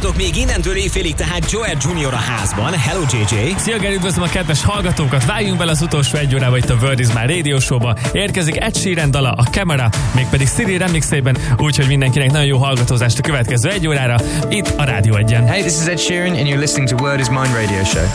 Várjatok még innentől éjfélig, tehát Joel Jr. a házban. Hello JJ! Szia Geri, üdvözlöm a kedves hallgatókat, vágjunk bele az utolsó egy órába itt a World is My Radio Show-ba. Érkezik Ed Sheeran dala, a Camera, mégpedig Siri remixében, úgyhogy mindenkinek nagyon jó hallgatózást a következő egy órára, itt a Rádió 1-en. Hey, this is Ed Sheeran and you're listening to Word is Mine Radio Show.